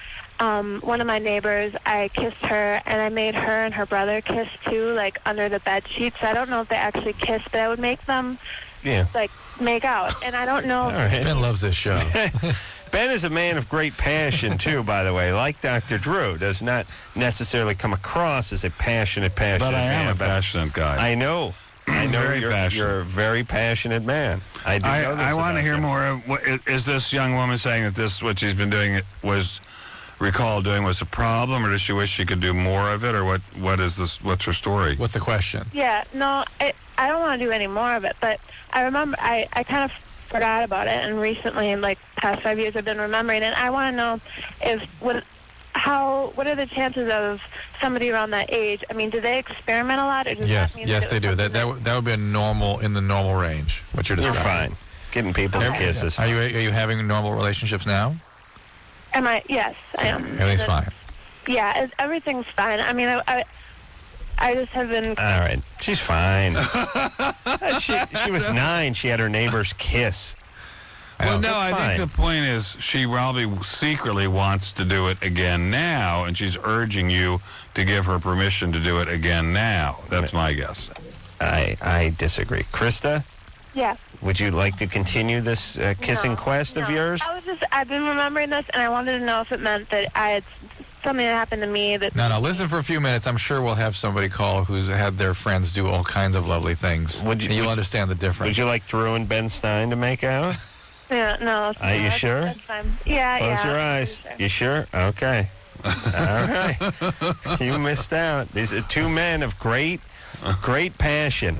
one of my neighbors, I kissed her, and I made her and her brother kiss, too, like, under the bed sheets. I don't know if they actually kissed, but I would make them, like, make out. And I don't know. All right. Ben loves this show. Ben is a man of great passion, too, by the way. Like Dr. Drew, does not necessarily come across as a passionate man. But I am a passionate guy. I know. I know you're a very passionate man. I want to hear more of is this young woman saying that this, what she's been doing, was a problem, or does she wish she could do more of it, or what is this? What's her story? What's the question? Yeah, no, I don't want to do any more of it, but I remember I kind of forgot about it, and recently, in like past 5 years, I've been remembering it. I want to know what are the chances of somebody around that age? I mean, do they experiment a lot, or does that mean yes, they do. That would be in the normal range. What you're describing. You're fine. Getting people kisses. Are you having normal relationships now? Am I? Yes, I am. Everything's fine. Yeah, everything's fine. I mean, I just have been. All right, she's fine. she was 9. She had her neighbor's kiss. Well, no, I think the point is she probably secretly wants to do it again now, and she's urging you to give her permission to do it again now. That's my guess. I disagree. Krista? Yeah. Would you like to continue this kissing quest of yours? I've been remembering this, and I wanted to know if it meant that something that happened to me that... No, listen for a few minutes. I'm sure we'll have somebody call who's had their friends do all kinds of lovely things. You'll understand the difference. Would you like Drew and Ben Stein to make out? Yeah, no. Are you sure? That's fine. Yeah, Close your eyes. Sure. You sure? Okay. All right. You missed out. These are two men of great passion.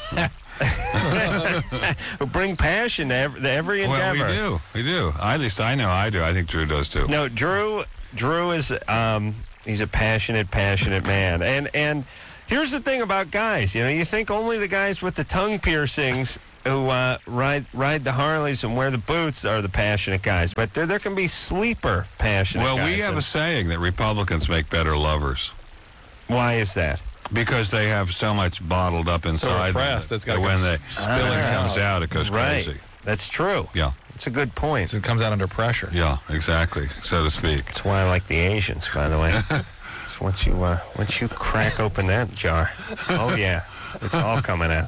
Who bring passion to every endeavor. Well, we do. At least I know I do. I think Drew does too. No, Drew is he's a passionate man. And here's the thing about guys. You think only the guys with the tongue piercings who ride the Harleys and wear the boots are the passionate guys. But there can be sleeper passionate guys. Well, we have a saying that Republicans make better lovers. Why is that? Because they have so much bottled up inside them that when the spilling comes out, it goes crazy. That's true. Yeah. It's a good point. So it comes out under pressure. Yeah, exactly, so to speak. That's why I like the Asians, by the way. It's once you crack open that jar, oh yeah, it's all coming out.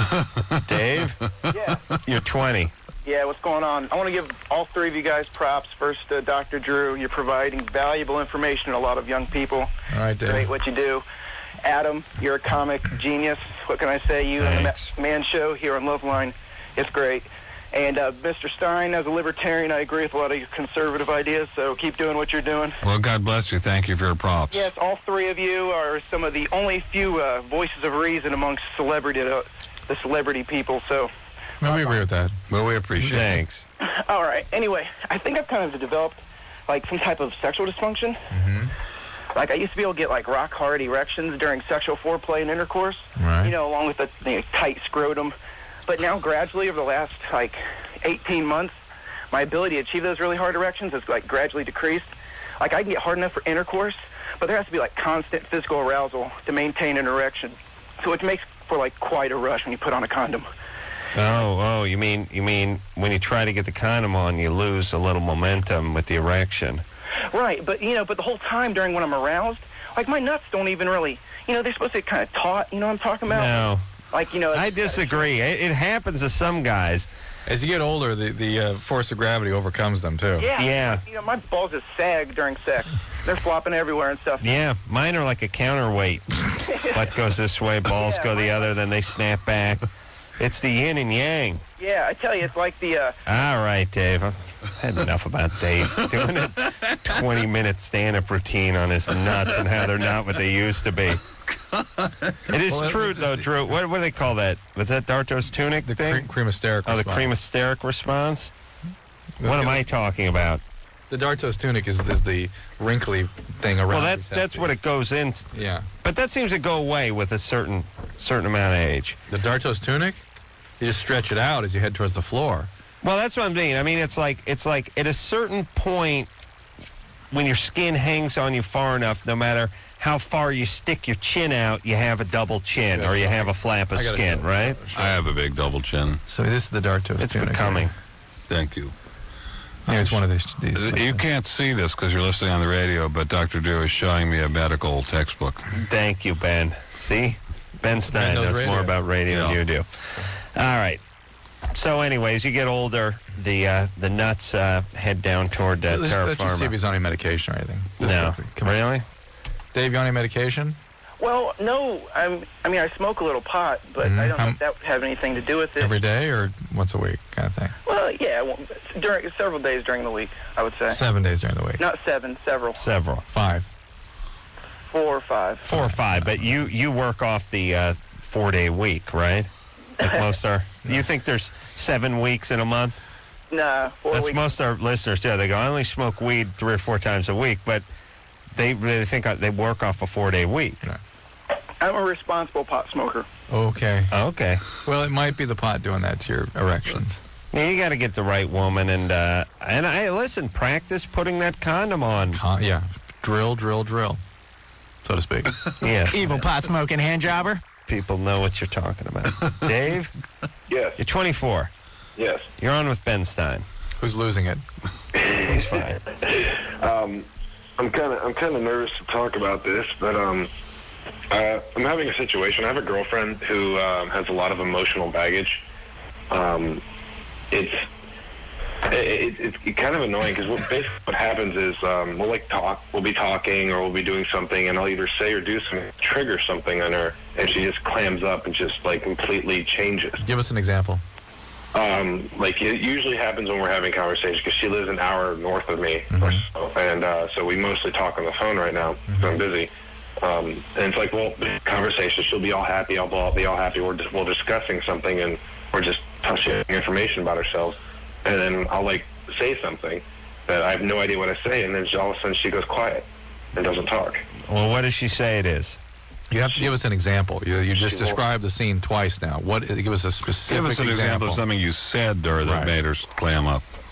Dave? Yeah. You're 20. Yeah, what's going on? I want to give all three of you guys props. First, Dr. Drew, you're providing valuable information to a lot of young people. All right, Dave. Great what you do. Adam, you're a comic genius. What can I say? You and the Man Show here on Loveline, it's great. And Mr. Stein, as a libertarian, I agree with a lot of your conservative ideas, so keep doing what you're doing. Well, God bless you. Thank you for your props. Yes, all three of you are some of the only few voices of reason amongst the celebrity people, so... Well, we agree with that. Well, we appreciate it. Thanks. All right. Anyway, I think I've kind of developed, like, some type of sexual dysfunction. Mm-hmm. Like, I used to be able to get, like, rock-hard erections during sexual foreplay and intercourse. Right. Along with the tight scrotum. But now, gradually, over the last, 18 months, my ability to achieve those really hard erections has, gradually decreased. Like, I can get hard enough for intercourse, but there has to be, constant physical arousal to maintain an erection. So it makes for, quite a rush when you put on a condom. Oh, you mean when you try to get the condom on, you lose a little momentum with the erection. Right, but the whole time during when I'm aroused, my nuts don't even really, they're supposed to be kind of taut, you know what I'm talking about? No. I disagree. It happens to some guys. As you get older, the force of gravity overcomes them, too. Yeah. My balls just sag during sex. They're flopping everywhere and stuff. Yeah, mine are like a counterweight. Butt goes this way, balls go the other, then they snap back. It's the yin and yang. Yeah, I tell you, it's like the... All right, Dave. I've had enough about Dave doing a 20-minute stand-up routine on his nuts and how they're not what they used to be. It is true, though, Drew. What do they call that? Was that Darto's tunic thing? The cream hysteric response. Oh, the cream hysteric response? What am I talking about? The Darto's tunic is the wrinkly thing around. Well, that's what it goes into. Yeah. But that seems to go away with a certain amount of age. The Darto's tunic? You just stretch it out as you head towards the floor. Well, that's what I'm mean. I mean, it's like at a certain point when your skin hangs on you far enough, no matter how far you stick your chin out, you have a double chin or you have a flap of skin, right? I have a big double chin. So this is the Darto's tunic. It's becoming. Thank you. Yeah, it's one of these you can't see this because you're listening on the radio, but Dr. Drew is showing me a medical textbook. Thank you, Ben. See? Ben Stein knows more about radio than you do. All right. So, anyways, you get older, the nuts head down toward Terra Firma. Let's just see if he's on any medication or anything. No. Really? Dave, you on any medication? Well, no. I mean, I smoke a little pot, but I don't know if that would have anything to do with it. Every day or once a week kind of thing? Well, yeah, during several days during the week, I would say. 7 days during the week? Not 7, several. 5. 4 or 5. 4 or 5, but you work off the 4-day week, right? Like most are. You think there's 7 weeks in a month? Nah, 4 weeks. That's most of our listeners do. They go, I only smoke weed 3 or 4 times a week, but they think they work off a 4-day week. Yeah. I'm a responsible pot smoker. Okay. Okay. Well, it might be the pot doing that to your erections. Yeah, you got to get the right woman, and I listen. Practice putting that condom on. Yeah, drill, so to speak. Yes. Evil pot smoking hand jobber. People know what you're talking about. Dave. Yes. You're 24. Yes. You're on with Ben Stein. Who's losing it? He's fine. I'm kind of nervous to talk about this, but I'm having a situation. I have a girlfriend who has a lot of emotional baggage. It's kind of annoying because basically what happens is we'll be talking or we'll be doing something, and I'll either say or do something, trigger something on her, and she just clams up and just like completely changes. Give us an example. Like it usually happens when we're having conversations because she lives an hour north of me or so, and so we mostly talk on the phone right now because I'm busy. And it's like, well, conversation, she'll be all happy, I'll be all happy. We're discussing something, and we're just touching information about ourselves. And then I'll, like, say something that I have no idea what I say, and then all of a sudden she goes quiet and doesn't talk. Well, what does she say it is? You have to give us an example. You just described the scene twice now. Give us a specific example. Give us an example of something you said to her that made her clam up.